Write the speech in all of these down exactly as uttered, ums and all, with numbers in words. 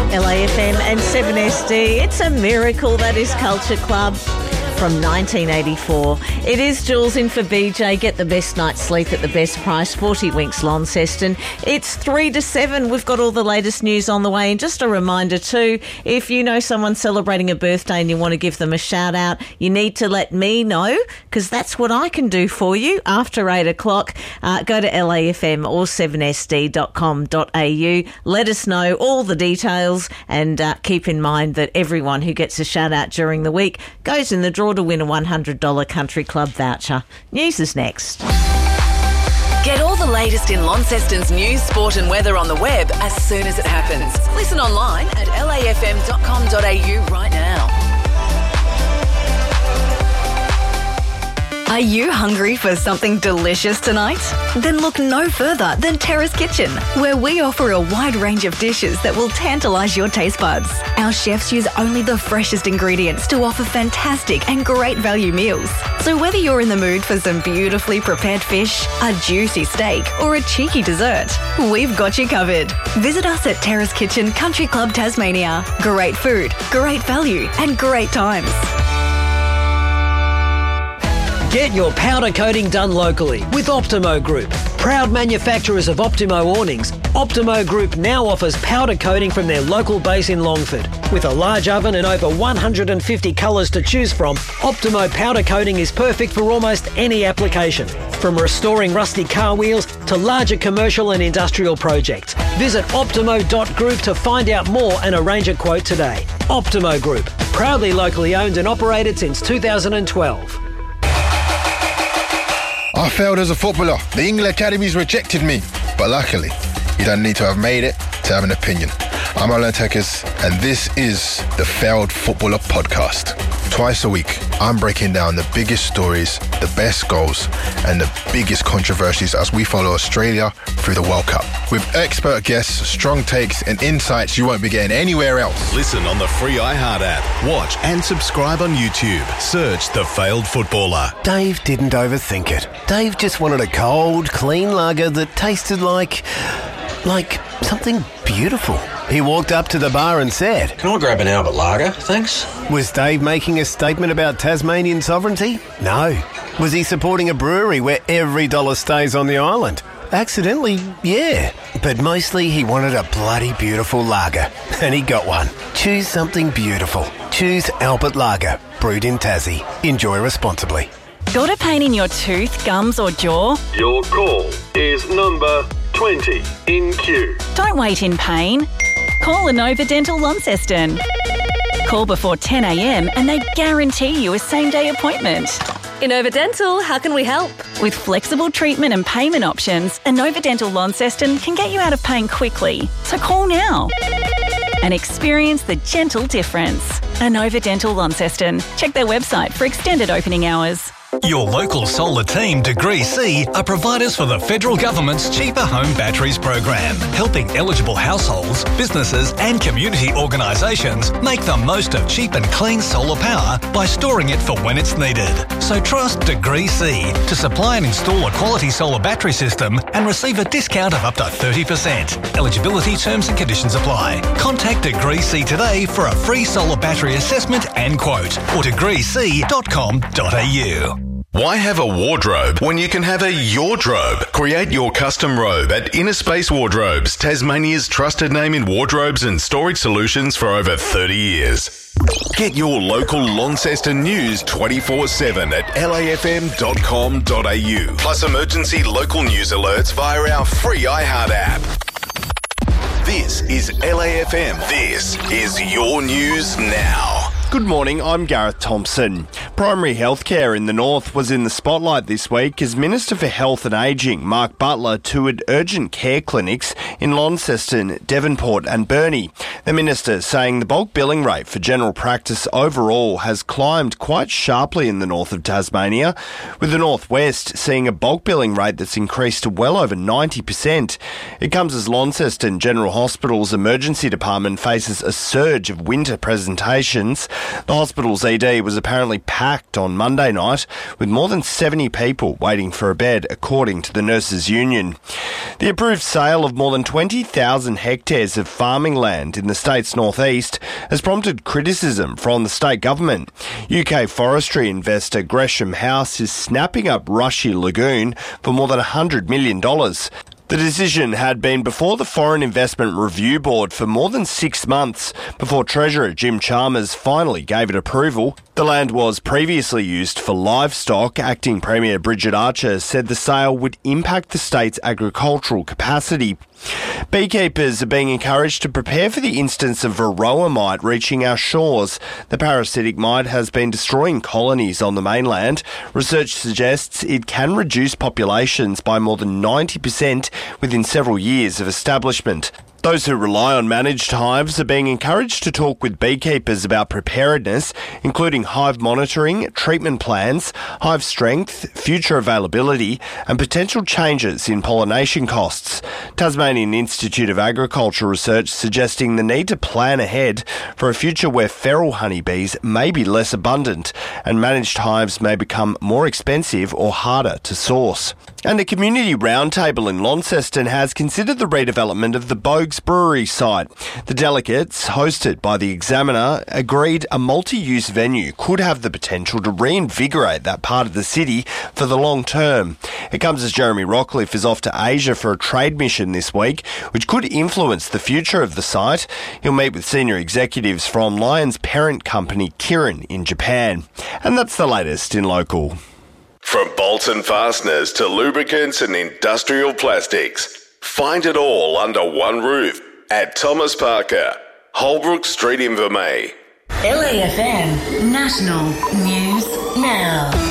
L A F M and seven S D. It's a miracle, that is Culture Club from nineteen eighty-four. It is Jules in for B J. Get the best night's sleep at the best price. forty Winks Launceston. It's three to seven. We've got all the latest news on the way. And just a reminder too, if you know someone celebrating a birthday and you want to give them a shout out, you need to let me know, because that's what I can do for you after eight o'clock. Uh, go to L A F M or seven S D dot com dot A U. Let us know all the details, and uh, keep in mind that everyone who gets a shout out during the week goes in the draw to win a one hundred dollars Country Club voucher. News is next. Get all the latest in Launceston's news, sport and weather on the web as soon as it happens. Listen online at L A F M dot com dot A U right now. Are you hungry for something delicious tonight? Then look no further than Terrace Kitchen, where we offer a wide range of dishes that will tantalise your taste buds. Our chefs use only the freshest ingredients to offer fantastic and great value meals. So whether you're in the mood for some beautifully prepared fish, a juicy steak or a cheeky dessert, we've got you covered. Visit us at Terrace Kitchen Country Club Tasmania. Great food, great value and great times. Get your powder coating done locally with Optimo Group. Proud manufacturers of Optimo awnings, Optimo Group now offers powder coating from their local base in Longford. With a large oven and over one hundred fifty colours to choose from, Optimo powder coating is perfect for almost any application. From restoring rusty car wheels to larger commercial and industrial projects. Visit optimo dot group to find out more and arrange a quote today. Optimo Group, proudly locally owned and operated since two thousand twelve. I failed as a footballer. The England Academies rejected me. But luckily, you don't need to have made it to have an opinion. I'm Alan Tekers, and this is the Failed Footballer Podcast. Twice a week, I'm breaking down the biggest stories, the best goals, and the biggest controversies as we follow Australia through the World Cup. With expert guests, strong takes, and insights you won't be getting anywhere else. Listen on the free iHeart app. Watch and subscribe on YouTube. Search The Failed Footballer. Dave didn't overthink it. Dave just wanted a cold, clean lager that tasted like... like something beautiful. He walked up to the bar and said, "Can I grab an Albert Lager, thanks?" Was Dave making a statement about Tasmanian sovereignty? No. Was he supporting a brewery where every dollar stays on the island? Accidentally, yeah. But mostly he wanted a bloody beautiful lager. And he got one. Choose something beautiful. Choose Albert Lager. Brewed in Tassie. Enjoy responsibly. Got a pain in your tooth, gums or jaw? Your call is number twenty in queue. Don't wait in pain. Call Inova Dental Launceston. Call before ten a.m. and they guarantee you a same-day appointment. Inova Dental, how can we help? With flexible treatment and payment options, Inova Dental Launceston can get you out of pain quickly. So call now and experience the gentle difference. Inova Dental Launceston. Check their website for extended opening hours. Your local solar team, Degree C, are providers for the federal government's Cheaper Home Batteries program, helping eligible households, businesses and community organisations make the most of cheap and clean solar power by storing it for when it's needed. So trust Degree C to supply and install a quality solar battery system and receive a discount of up to thirty percent. Eligibility terms and conditions apply. Contact Degree C today for a free solar battery assessment and quote, or degree c dot com dot a u. Why have a wardrobe when you can have a yardrobe? Create your custom robe at Inner Space Wardrobes, Tasmania's trusted name in wardrobes and storage solutions for over thirty years. Get your local Launceston news twenty-four seven at L A F M dot com dot A U. Plus emergency local news alerts via our free iHeart app. This is L A F M. This is your news now. Good morning, I'm Gareth Thompson. Primary healthcare in the north was in the spotlight this week as Minister for Health and Ageing, Mark Butler, toured urgent care clinics in Launceston, Devonport and Burnie. The Minister saying the bulk billing rate for general practice overall has climbed quite sharply in the north of Tasmania, with the northwest seeing a bulk billing rate that's increased to well over ninety percent. It comes as Launceston General Hospital's emergency department faces a surge of winter presentations The hospital's E D was apparently packed on Monday night with more than seventy people waiting for a bed, according to the Nurses Union. The approved sale of more than twenty thousand hectares of farming land in the state's northeast has prompted criticism from the state government. U K forestry investor Gresham House is snapping up Rushy Lagoon for more than one hundred million dollars. The decision had been before the Foreign Investment Review Board for more than six months before Treasurer Jim Chalmers finally gave it approval. The land was previously used for livestock. Acting Premier Bridget Archer said the sale would impact the state's agricultural capacity. Beekeepers are being encouraged to prepare for the instance of varroa mite reaching our shores. The parasitic mite has been destroying colonies on the mainland. Research suggests it can reduce populations by more than ninety percent within several years of establishment. Those who rely on managed hives are being encouraged to talk with beekeepers about preparedness, including hive monitoring, treatment plans, hive strength, future availability, and potential changes in pollination costs. Tasmanian Institute of Agriculture research suggesting the need to plan ahead for a future where feral honeybees may be less abundant and managed hives may become more expensive or harder to source. And a community roundtable in Launceston has considered the redevelopment of the Bogues Brewery site. The delegates, hosted by the Examiner, agreed a multi-use venue could have the potential to reinvigorate that part of the city for the long term. It comes as Jeremy Rockcliffe is off to Asia for a trade mission this week, which could influence the future of the site. He'll meet with senior executives from Lion's parent company, Kirin, in Japan. And that's the latest in local. From bolts and fasteners to lubricants and industrial plastics, find it all under one roof at Thomas Parker, Holbrook Street, Invermay. L A F M National News Now.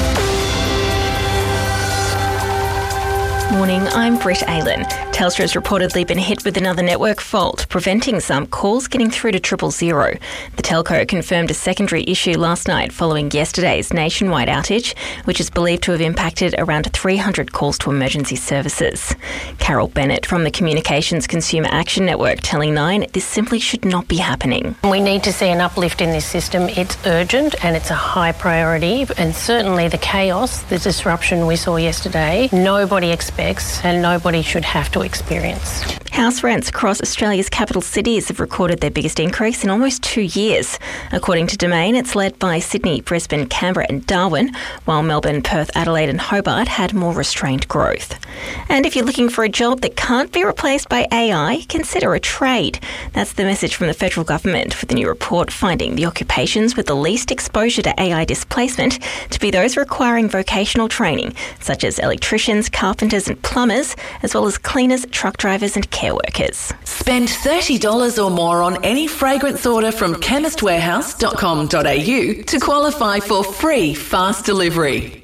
Morning, I'm Britt Aylan. Telstra has reportedly been hit with another network fault, preventing some calls getting through to triple zero. The telco confirmed a secondary issue last night following yesterday's nationwide outage, which is believed to have impacted around three hundred calls to emergency services. Carol Bennett from the Communications Consumer Action Network telling Nine this simply should not be happening. We need to see an uplift in this system. It's urgent and it's a high priority, and certainly the chaos, the disruption we saw yesterday, nobody expects and nobody should have to experience. House rents across Australia's capital cities have recorded their biggest increase in almost two years. According to Domain, it's led by Sydney, Brisbane, Canberra and Darwin, while Melbourne, Perth, Adelaide and Hobart had more restrained growth. And if you're looking for a job that can't be replaced by A I, consider a trade. That's the message from the federal government, with a new report finding the occupations with the least exposure to A I displacement to be those requiring vocational training, such as electricians, carpenters and plumbers, as well as cleaners, truck drivers and care workers. Spend thirty dollars or more on any fragrance order from chemist warehouse dot com dot a u to qualify for free fast delivery.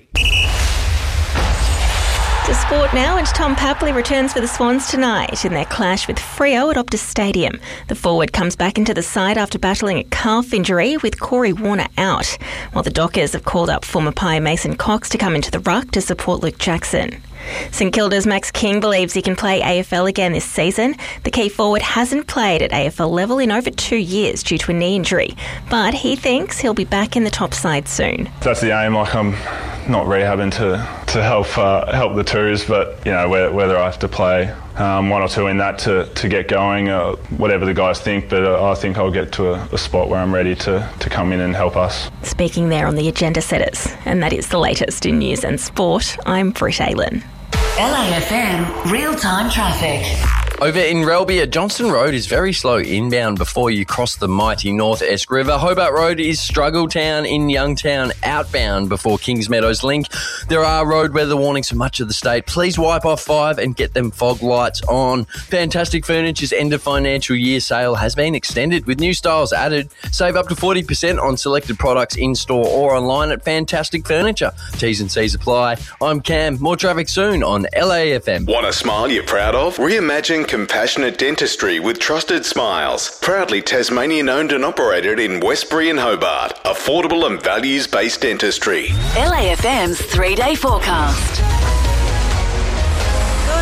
To sport now, and Tom Papley returns for the Swans tonight in their clash with Freo at Optus Stadium. The forward comes back into the side after battling a calf injury with Corey Warner out, while the Dockers have called up former Pie Mason Cox to come into the ruck to support Luke Jackson. St Kilda's Max King believes he can play A F L again this season. The key forward hasn't played at A F L level in over two years due to a knee injury, but he thinks he'll be back in the top side soon. That's the aim. Like, I'm not rehabbing to to help uh, help the twos, but you know, whether, whether I have to play um, one or two in that to, to get going, uh, whatever the guys think, but uh, I think I'll get to a, a spot where I'm ready to, to come in and help us. Speaking there on the agenda setters, and that is the latest in news and sport. I'm Britt Aylan. L A F M real-time traffic. Over in Relbia, Johnston Road is very slow inbound before you cross the mighty North Esk River. Hobart Road is Struggle Town in Youngtown outbound before Kings Meadows Link. There are road weather warnings for much of the state. Please wipe off five and get them fog lights on. Fantastic Furniture's end of financial year sale has been extended with new styles added. Save up to forty percent on selected products in-store or online at Fantastic Furniture. T's and C's apply. I'm Cam. More traffic soon on L A F M. Want a smile you're proud of? Reimagine compassionate dentistry with Trusted Smiles. Proudly Tasmanian owned and operated in Westbury and Hobart. Affordable and values-based dentistry. L A F M's three-day forecast. Good morning.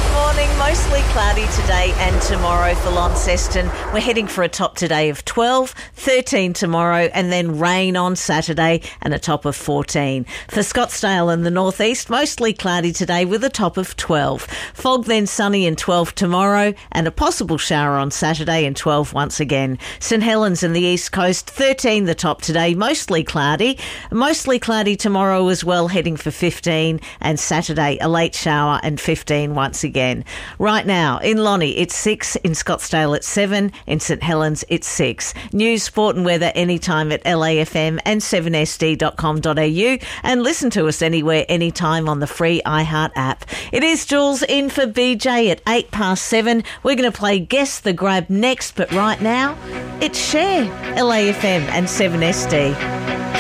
morning. Mostly cloudy today and tomorrow for Launceston. We're heading for a top today of twelve, thirteen tomorrow, and then rain on Saturday and a top of fourteen. For Scottsdale and the northeast, mostly cloudy today with a top of twelve. Fog then sunny and twelve tomorrow, and a possible shower on Saturday and twelve once again. St Helens and the east coast, thirteen the top today, mostly cloudy. Mostly cloudy tomorrow as well, heading for fifteen, and Saturday a late shower and fifteen once again. Right now, in Lonnie, it's six. In Scottsdale, it's seven. In St Helens, it's six. News, sport and weather anytime at L A F M and seven S D dot com dot A U, and listen to us anywhere, anytime on the free iHeart app. It is Jules in for B J at eight past seven. We're going to play Guess the Grab next, but right now, it's Cher, L A F M and seven S D.